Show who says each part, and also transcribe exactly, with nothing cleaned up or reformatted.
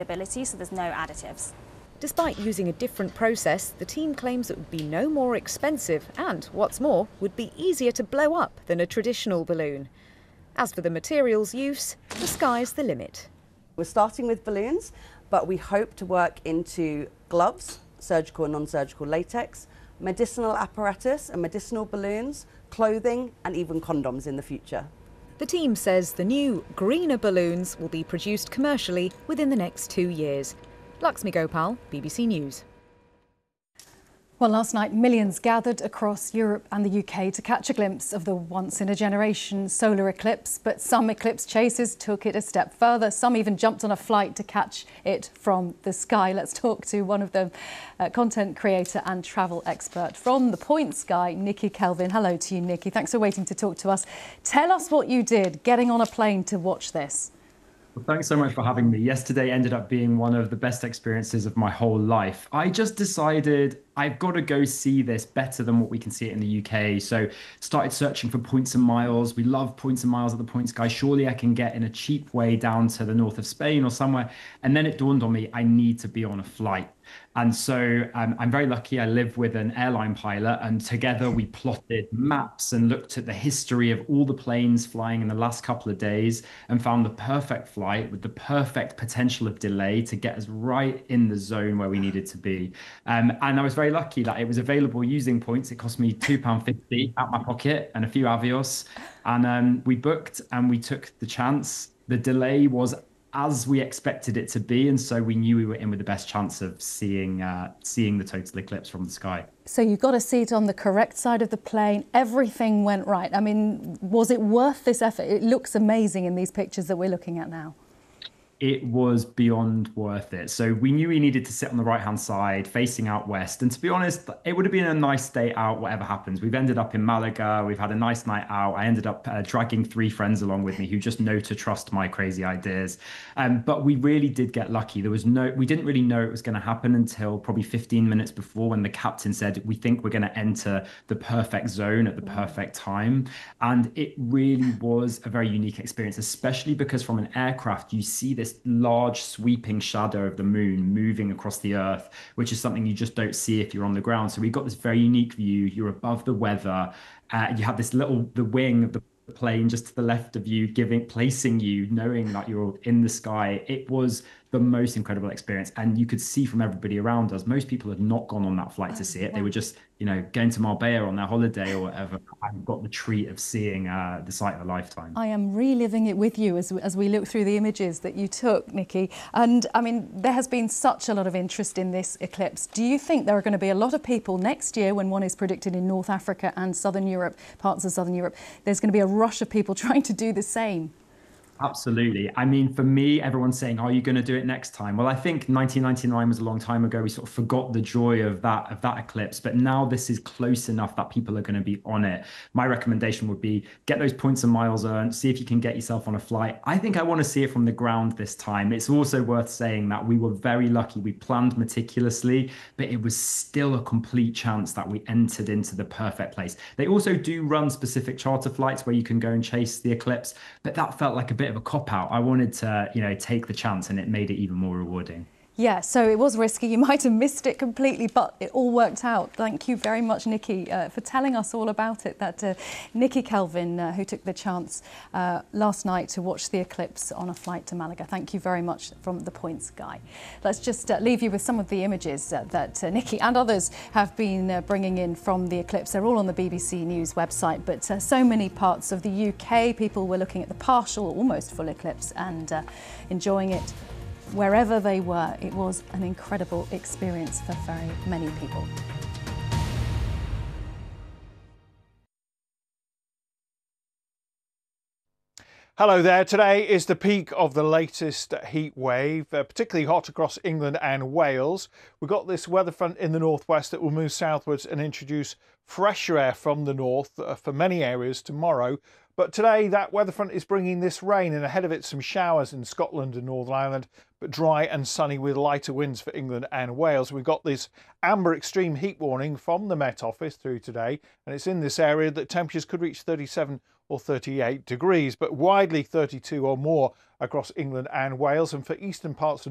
Speaker 1: ability, so there's no additives.
Speaker 2: Despite using a different process, the team claims it would be no more expensive and, what's more, would be easier to blow up than a traditional balloon. As for the materials use, the sky's the limit.
Speaker 3: We're starting with balloons, but we hope to work into gloves, surgical and non-surgical latex, medicinal apparatus and medicinal balloons, clothing and even condoms in the future.
Speaker 2: The team says the new, greener balloons will be produced commercially within the next two years. Lakshmi Gopal, B B C News.
Speaker 4: Well, last night, millions gathered across Europe and the U K to catch a glimpse of the once-in-a-generation solar eclipse. But some eclipse chasers took it a step further. Some even jumped on a flight to catch it from the sky. Let's talk to one of them, uh, content creator and travel expert from The Point Sky, Nikki Kelvin. Hello to you, Nikki. Thanks for waiting to talk to us. Tell us what you did getting on a plane to watch this.
Speaker 5: Well, thanks so much for having me. Yesterday ended up being one of the best experiences of my whole life. I just decided I've got to go see this better than what we can see it in the U K. So started searching for points and miles. We love points and miles at the Point Sky. Surely I can get in a cheap way down to the north of Spain or somewhere. And then it dawned on me, I need to be on a flight. And so um, I'm very lucky I live with an airline pilot, and together we plotted maps and looked at the history of all the planes flying in the last couple of days and found the perfect flight with the perfect potential of delay to get us right in the zone where we needed to be. Um, and I was very lucky that it was available using points. It cost me two pounds fifty out my pocket and a few Avios. And um, we booked and we took the chance. The delay was as we expected it to be, and so we knew we were in with the best chance of seeing uh, seeing the total eclipse from the sky.
Speaker 4: So you got a seat on the correct side of the plane. Everything went right. I mean, was it worth this effort? It looks amazing in these pictures that we're looking at now.
Speaker 5: It was beyond worth it. So we knew we needed to sit on the right-hand side, facing out west. And to be honest, it would have been a nice day out, whatever happens. We've ended up in Malaga. We've had a nice night out. I ended up uh, dragging three friends along with me who just know to trust my crazy ideas. Um, but we really did get lucky. There was no, we didn't really know it was going to happen until probably fifteen minutes before, when the captain said, we think we're going to enter the perfect zone at the perfect time. And it really was a very unique experience, especially because from an aircraft, you see this large sweeping shadow of the moon moving across the earth, which is something you just don't see if you're on the ground. So we got this very unique view. You're above the weather. Uh, you have this little, the wing of the plane just to the left of you, giving, placing you, knowing that you're in the sky. It was the most incredible experience. And you could see from everybody around us, most people had not gone on that flight to see it. They were just, you know, going to Marbella on their holiday or whatever, and got the treat of seeing uh, the sight of a lifetime.
Speaker 4: I am reliving it with you as, as we look through the images that you took, Nikki. And I mean, there has been such a lot of interest in this eclipse. Do you think there are going to be a lot of people next year, when one is predicted in North Africa and Southern Europe, parts of Southern Europe, there's going to be a rush of people trying to do the same?
Speaker 5: Absolutely. I mean, for me, everyone's saying, are you going to do it next time? Well, I think nineteen ninety-nine was a long time ago. We sort of forgot the joy of that of that eclipse. But now this is close enough that people are going to be on it. My recommendation would be get those points and miles earned, see if you can get yourself on a flight. I think I want to see it from the ground this time. It's also worth saying that we were very lucky. We planned meticulously, but it was still a complete chance that we entered into the perfect place. They also do run specific charter flights where you can go and chase the eclipse, but that felt like a bit of a cop-out. I wanted to, you know, take the chance, and it made it even more rewarding.
Speaker 4: Yeah, so it was risky. You might have missed it completely, but it all worked out. Thank you very much, Nikki, uh, for telling us all about it. That uh, Nikki Kelvin, uh, who took the chance uh, last night to watch the eclipse on a flight to Malaga. Thank you very much from The Point Sky. Let's just uh, leave you with some of the images uh, that uh, Nikki and others have been uh, bringing in from the eclipse. They're all on the B B C News website, but uh, so many parts of the U K, people were looking at the partial, almost full eclipse and uh, enjoying it wherever they were. It was an incredible experience for very many people.
Speaker 6: Hello there. Today is the peak of the latest heat wave, uh, particularly hot across England and Wales. We've got this weather front in the northwest that will move southwards and introduce fresher air from the north uh, for many areas tomorrow. But today that weather front is bringing this rain, and ahead of it some showers in Scotland and Northern Ireland, but dry and sunny with lighter winds for England and Wales. We've got this amber extreme heat warning from the Met Office through today, and it's in this area that temperatures could reach thirty-seven or thirty-eight degrees, but widely thirty-two or more across England and Wales, and for eastern parts of